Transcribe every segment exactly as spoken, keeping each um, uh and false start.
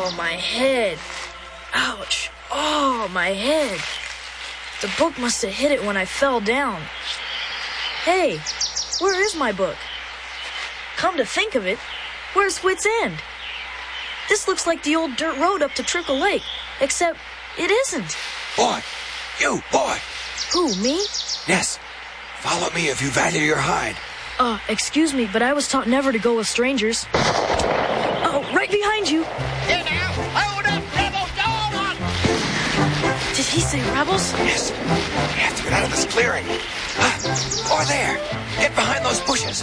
Oh, my head. Ouch. Oh, my head. The book must have hit it when I fell down. Hey, where is my book? Come to think of it, where's Wits End? This looks like the old dirt road up to Trickle Lake, except it isn't. Boy, you, boy. Who, me? Yes. Follow me if you value your hide. Uh, excuse me, but I was taught never to go with strangers. Oh, right behind you. Here now, hold up, rebel dog! Did he say rebels? Yes. We have to get out of this clearing. Uh, over there. Get behind those bushes.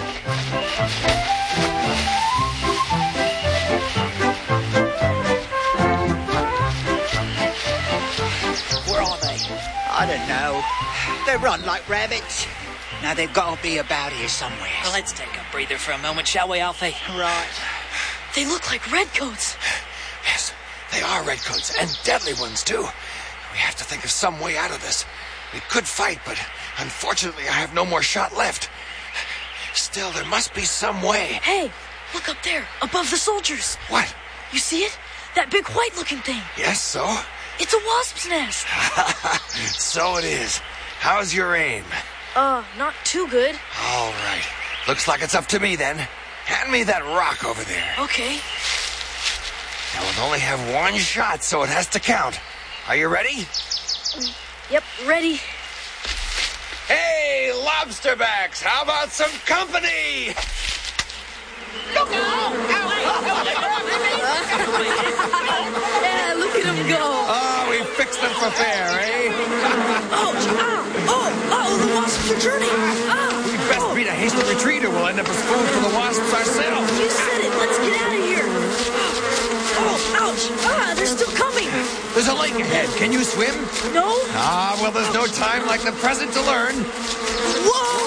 Where are they? I don't know. They run like rabbits. Now they've got to be about here somewhere. Well, let's take a breather for a moment, shall we, Alfie? Right. They look like redcoats. Yes, they are redcoats, and deadly ones, too. We have to think of some way out of this. We could fight, but unfortunately I have no more shot left. Still, there must be some way. Hey, look up there, above the soldiers. What? You see it? That big white-looking thing. Yes, so? It's a wasp's nest. So it is. How's your aim? Uh, not too good. All right. Looks like it's up to me, then. Hand me that rock over there. Okay. Now, we'll only have one shot, so it has to count. Are you ready? Yep, ready. Hey, lobsterbacks, how about some company? Look out! Yeah, look at him go. Oh, we fixed them for fair, eh? Oh, ah, oh, oh, the wasps are turning. Ah, We'd best oh. beat a hasty retreat or we'll end up as food for the wasps ourselves. You said it. Let's get out of here. Oh, ouch. Ah, they're still coming. There's a lake ahead. Can you swim? No? Ah, well, there's no time like the present to learn. Whoa!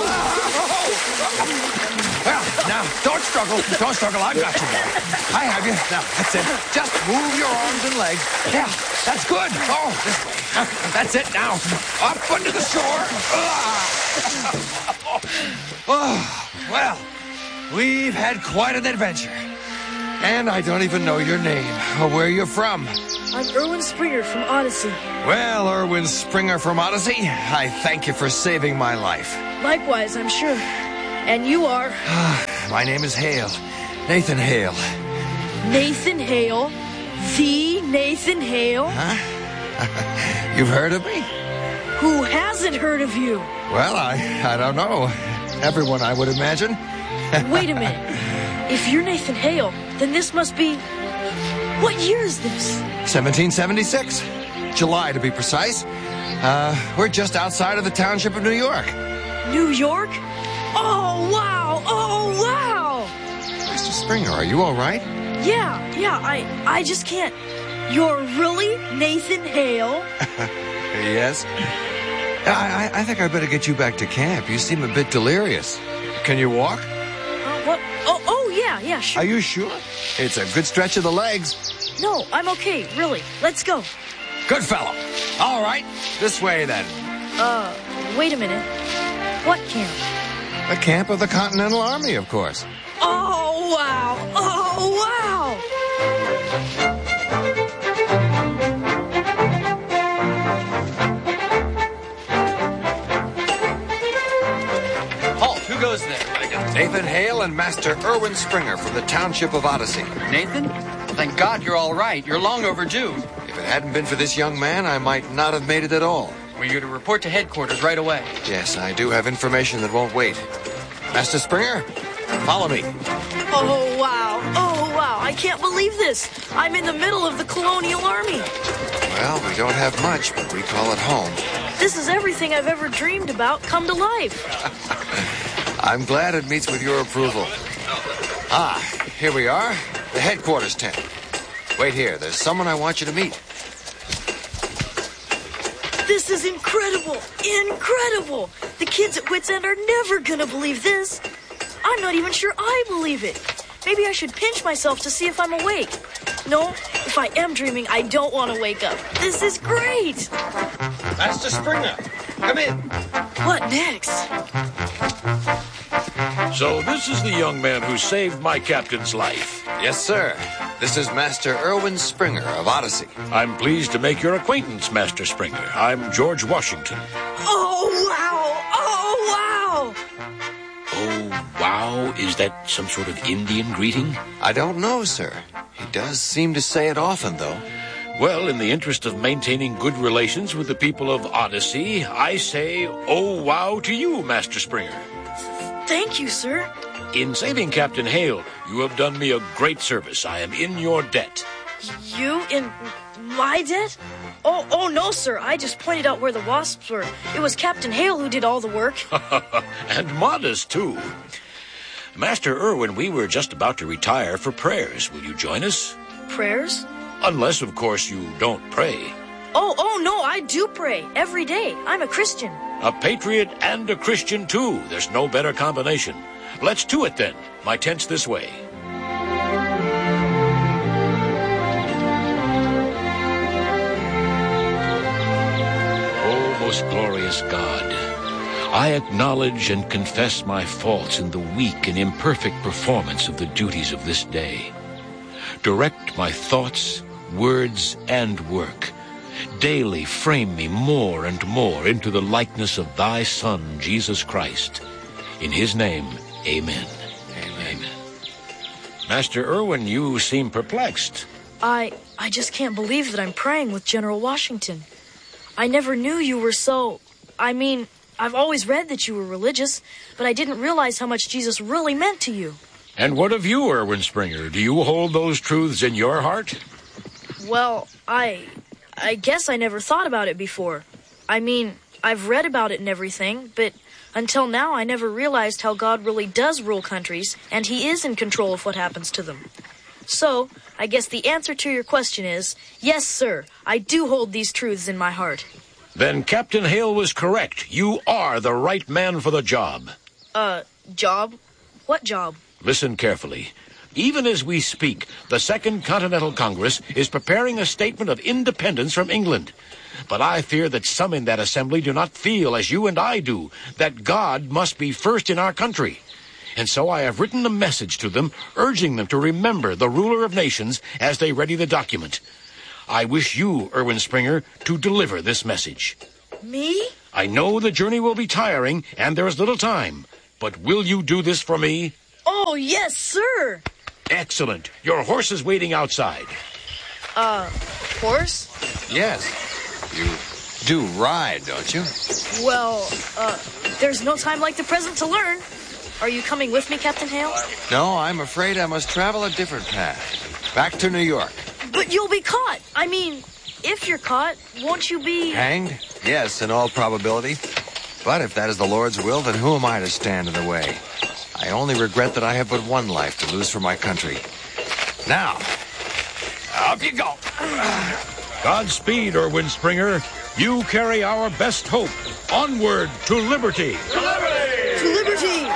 Well, now, don't struggle. Don't struggle. I've got you, boy. I have you. Now, that's it. Just move your arms and legs. Yeah, that's good. Oh, this way. That's it. Now, up under the shore. Ah. Oh, well, we've had quite an adventure. And I don't even know your name or where you're from. I'm Erwin Springer from Odyssey. Well, Erwin Springer from Odyssey, I thank you for saving my life. Likewise, I'm sure. And you are? My name is Hale. Nathan Hale. Nathan Hale? The Nathan Hale? Huh? You've heard of me? Who hasn't heard of you? Well, I, I don't know. Everyone, I would imagine. Wait a minute. If you're Nathan Hale, then this must be... What year is this? seventeen seventy-six. July, to be precise. Uh, we're just outside of the township of New York. New York? Oh, wow! Oh, wow! Mister Springer, are you all right? Yeah, yeah, I, I just can't. You're really Nathan Hale? Yes. I, I, I think I better get you back to camp. You seem a bit delirious. Can you walk? Uh, what? Oh, oh, yeah, yeah, sure. Are you sure? It's a good stretch of the legs. No, I'm okay, really. Let's go. Good fellow. All right, this way then. Uh, wait a minute. What camp? The camp of the Continental Army, of course. Oh, wow! Oh, wow! Halt, who goes there? Nathan Hale and Master Erwin Springer from the township of Odyssey. Nathan? Thank God you're all right. You're long overdue. If it hadn't been for this young man, I might not have made it at all. Well, you're to report to headquarters right away. Yes, I do have information that won't wait. Master Springer, follow me. Oh, wow. Oh, wow. I can't believe this. I'm in the middle of the Colonial Army. Well, we don't have much, but we call it home. This is everything I've ever dreamed about come to life. I'm glad it meets with your approval. Ah, here we are, the headquarters tent. Wait here, there's someone I want you to meet. This is incredible. Incredible. The kids at Wits End are never going to believe this. I'm not even sure I believe it. Maybe I should pinch myself to see if I'm awake. No, if I am dreaming, I don't want to wake up. This is great. Master Springer, come in. What next? So this is the young man who saved my captain's life. Yes, sir. This is Master Erwin Springer of Odyssey. I'm pleased to make your acquaintance, Master Springer. I'm George Washington. Oh, wow! Oh, wow! Oh, wow? Is that some sort of Indian greeting? I don't know, sir. He does seem to say it often, though. Well, in the interest of maintaining good relations with the people of Odyssey, I say, oh, wow to you, Master Springer. Thank you, sir. In saving Captain Hale, you have done me a great service. I am in your debt. You in my debt? Oh, oh no, sir. I just pointed out where the wasps were. It was Captain Hale who did all the work. And modest, too. Master Erwin, we were just about to retire for prayers. Will you join us? Prayers? Unless, of course, you don't pray. Oh, oh no, I do pray every day. I'm a Christian. A patriot and a Christian, too. There's no better combination. Let's do it, then. My tent's this way. Oh, most glorious God, I acknowledge and confess my faults in the weak and imperfect performance of the duties of this day. Direct my thoughts, words, and work. Daily frame me more and more into the likeness of thy Son, Jesus Christ. In his name, amen. Amen. Amen. Master Erwin, you seem perplexed. I I just can't believe that I'm praying with General Washington. I never knew you were so... I mean, I've always read that you were religious, but I didn't realize how much Jesus really meant to you. And what of you, Erwin Springer? Do you hold those truths in your heart? Well, I... I guess I never thought about it before. I mean, I've read about it and everything, but... Until now, I never realized how God really does rule countries, and he is in control of what happens to them. So, I guess the answer to your question is, yes, sir, I do hold these truths in my heart. Then Captain Hale was correct. You are the right man for the job. Uh, job? What job? Listen carefully. Even as we speak, the Second Continental Congress is preparing a statement of independence from England. But I fear that some in that assembly do not feel, as you and I do, that God must be first in our country. And so I have written a message to them, urging them to remember the ruler of nations as they ready the document. I wish you, Erwin Springer, to deliver this message. Me? I know the journey will be tiring, and there is little time. But will you do this for me? Oh, yes, sir. Excellent. Your horse is waiting outside. Uh, horse? Yes. You do ride, don't you? Well, uh, there's no time like the present to learn. Are you coming with me, Captain Hale? No, I'm afraid I must travel a different path. Back to New York. But you'll be caught. I mean, if you're caught, won't you be... Hanged? Yes, in all probability. But if that is the Lord's will, then who am I to stand in the way? I only regret that I have but one life to lose for my country. Now, up you go. Godspeed, Erwin Springer. You carry our best hope. Onward to liberty. To liberty! To liberty!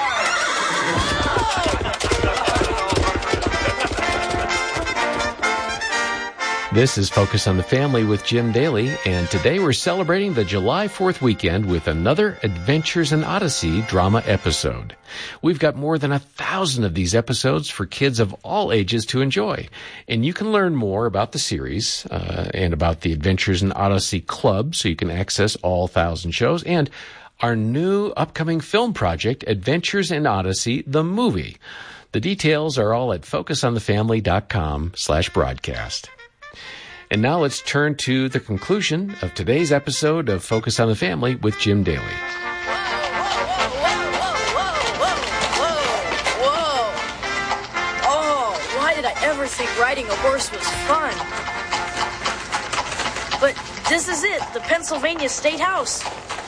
This is Focus on the Family with Jim Daly, and today we're celebrating the July fourth weekend with another Adventures in Odyssey drama episode. We've got more than a thousand of these episodes for kids of all ages to enjoy, and you can learn more about the series uh, and about the Adventures in Odyssey Club, so you can access all thousand shows, and our new upcoming film project, Adventures in Odyssey, the movie. The details are all at focusonthefamily.com slash broadcast. And now let's turn to the conclusion of today's episode of Focus on the Family with Jim Daly. Whoa, whoa, whoa, whoa, whoa, whoa. Oh, why did I ever think riding a horse was fun? But this is it, the Pennsylvania State House.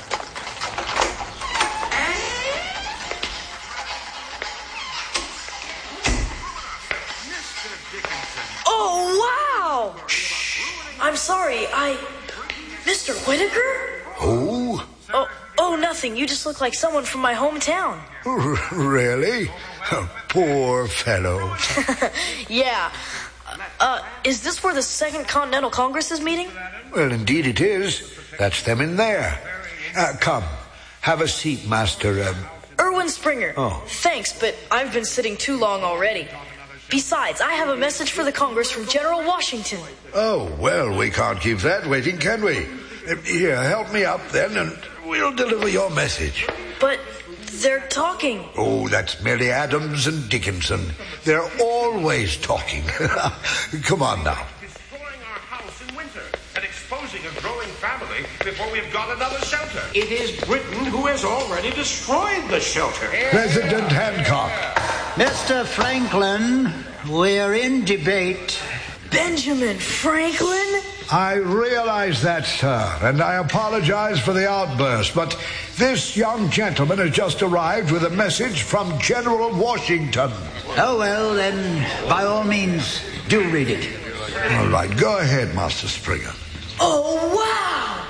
Oh, wow! I'm sorry, I... Mister Whitaker? Who? Oh, oh, nothing. You just look like someone from my hometown. Really? Poor fellow. Yeah. Uh, is this where the Second Continental Congress is meeting? Well, indeed it is. That's them in there. Uh, come, have a seat, Master... Um... Erwin Springer. Oh. Thanks, but I've been sitting too long already. Besides, I have a message for the Congress from General Washington. Oh, well, we can't keep that waiting, can we? Here, help me up then, and we'll deliver your message. But they're talking. Oh, that's merely Adams and Dickinson. They're always talking. Come on now. Destroying our house in winter and exposing a growing family before we've got another shelter. It is Britain who has already destroyed the shelter. President Hancock. Mister Franklin, we're in debate. Benjamin Franklin? I realize that, sir, and I apologize for the outburst, but this young gentleman has just arrived with a message from General Washington. Oh, well, then, by all means, do read it. All right, go ahead, Master Springer. Oh, wow!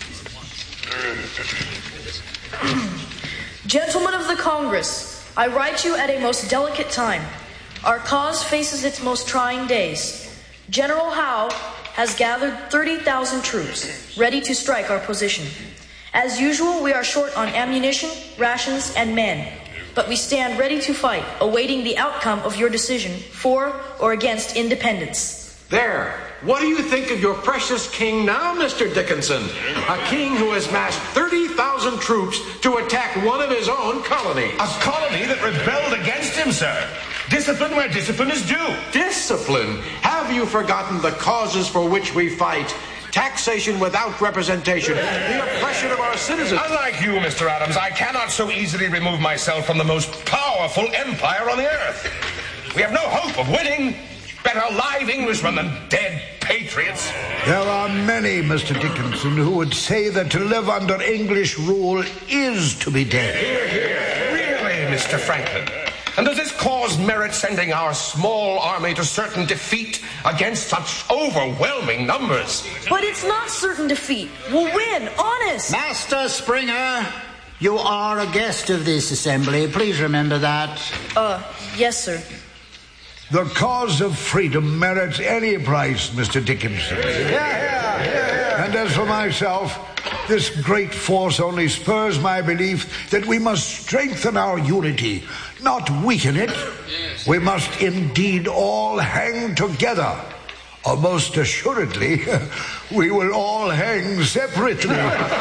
Gentlemen of the Congress, I write you at a most delicate time. Our cause faces its most trying days. General Howe has gathered thirty thousand troops, ready to strike our position. As usual, we are short on ammunition, rations, and men. But we stand ready to fight, awaiting the outcome of your decision for or against independence. There. What do you think of your precious king now, Mister Dickinson? A king who has massed thirty thousand troops to attack one of his own colonies. A colony that rebelled against him, sir. Discipline where discipline is due. Discipline? Have you forgotten the causes for which we fight? Taxation without representation, the oppression of our citizens. Unlike you, Mister Adams, I cannot so easily remove myself from the most powerful empire on the earth. We have no hope of winning. Better live Englishmen than dead patriots. There are many, Mister Dickinson, who would say that to live under English rule is to be dead. Hear, hear. Really, Mister Franklin? And does this cause merit sending our small army to certain defeat against such overwhelming numbers? But it's not certain defeat. We'll win, honest. Master Springer, you are a guest of this assembly. Please remember that. Uh, yes, sir. The cause of freedom merits any price, Mister Dickinson. Yeah, yeah, yeah. And as for myself, this great force only spurs my belief that we must strengthen our unity, not weaken it. We must indeed all hang together. Or most assuredly, we will all hang separately.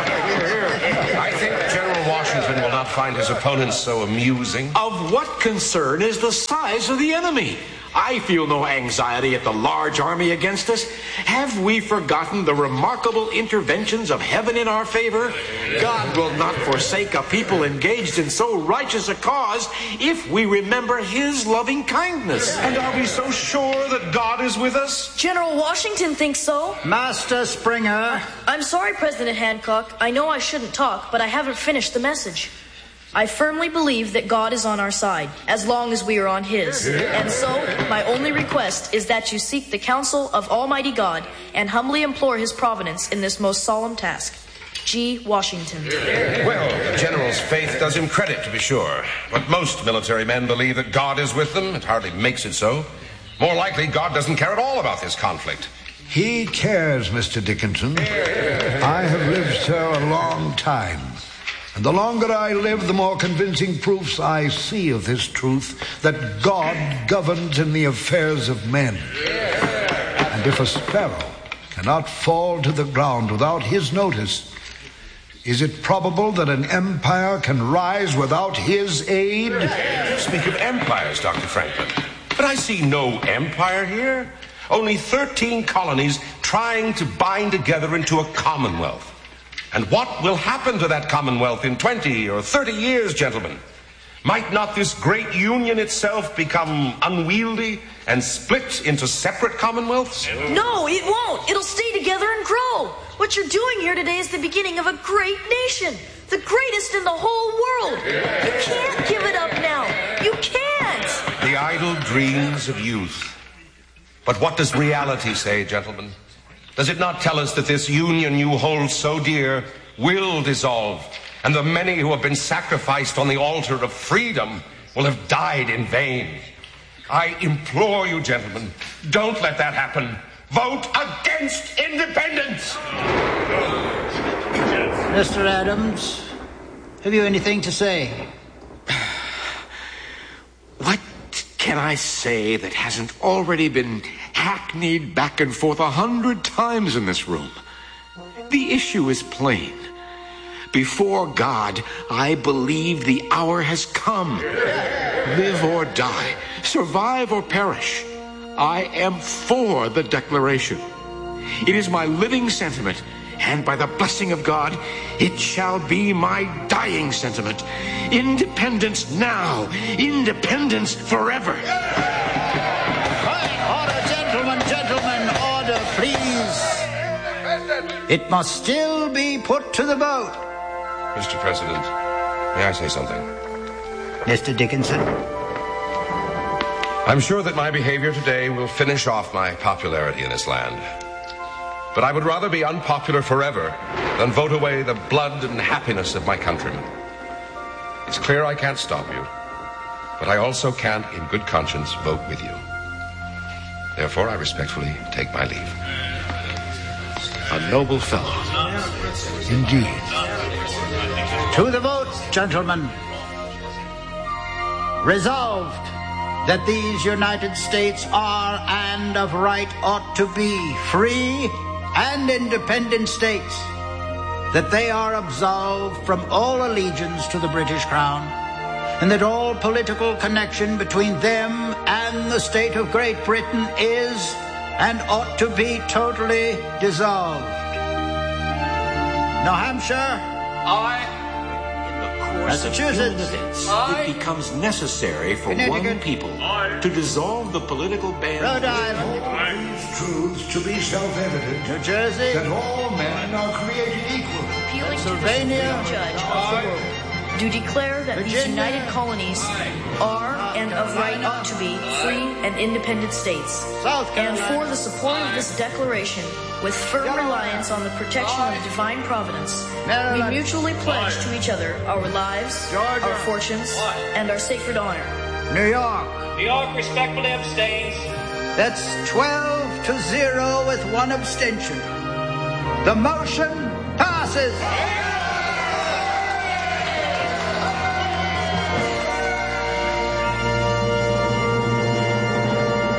I think General Washington will not find his opponents so amusing. Of what concern is the size of the enemy? I feel no anxiety at the large army against us. Have we forgotten the remarkable interventions of heaven in our favor? God will not forsake a people engaged in so righteous a cause if we remember his loving kindness. And are we so sure that God is with us? General Washington thinks so. Master Springer. I'm sorry, President Hancock. I know I shouldn't talk, but I haven't finished the message. I firmly believe that God is on our side, as long as we are on his. And so, my only request is that you seek the counsel of Almighty God and humbly implore his providence in this most solemn task. G. Washington. Well, the general's faith does him credit, to be sure. But most military men believe that God is with them. It hardly makes it so. More likely, God doesn't care at all about this conflict. He cares, Mister Dickinson. I have lived, sir, a long time. And the longer I live, the more convincing proofs I see of this truth, that God governs in the affairs of men. And if a sparrow cannot fall to the ground without his notice, is it probable that an empire can rise without his aid? You speak of empires, Doctor Franklin. But I see no empire here. Only thirteen colonies trying to bind together into a commonwealth. And what will happen to that commonwealth in twenty or thirty years, gentlemen? Might not this great union itself become unwieldy and split into separate commonwealths? No, it won't. It'll stay together and grow. What you're doing here today is the beginning of a great nation. The greatest in the whole world. You can't give it up now. You can't. The idle dreams of youth. But what does reality say, gentlemen? Does it not tell us that this union you hold so dear will dissolve, and the many who have been sacrificed on the altar of freedom will have died in vain? I implore you, gentlemen, don't let that happen. Vote against independence! Mister Adams, have you anything to say? What can can I say that hasn't already been hackneyed back and forth a hundred times in this room? The issue is plain. Before God, I believe the hour has come. Live or die, survive or perish, I am for the Declaration. It is my living sentiment, and by the blessing of God, it shall be my dying sentiment. Independence now, independence forever. Order, gentlemen, gentlemen, order, please. It must still be put to the vote. Mister President, may I say something? Mister Dickinson? I'm sure that my behavior today will finish off my popularity in this land. But I would rather be unpopular forever than vote away the blood and happiness of my countrymen. It's clear I can't stop you, but I also can't, in good conscience, vote with you. Therefore, I respectfully take my leave. A noble fellow. Indeed. To the vote, gentlemen. Resolved that these United States are and of right ought to be free and independent states, that they are absolved from all allegiance to the British Crown, and that all political connection between them and the state of Great Britain is and ought to be totally dissolved. New Hampshire? Aye. Massachusetts? It becomes necessary for one people to dissolve the political band. Rhode Island? These truths to be self-evident. New Jersey? That all men are created equal. Appealing to the Pennsylvania? Supreme Judge of the world, do declare that these Virginia? united colonies are and of right ought to be free and independent states. South And Carolina? for the support of this declaration, with firm reliance on the protection of divine providence, we Maryland? mutually pledge to each other our lives, Georgia? our fortunes, and our sacred honor. New York? New York respectfully abstains. That's twelve to zero with one abstention. The motion passes.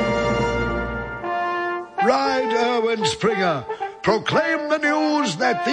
Ride, Erwin Springer. Proclaim the news that the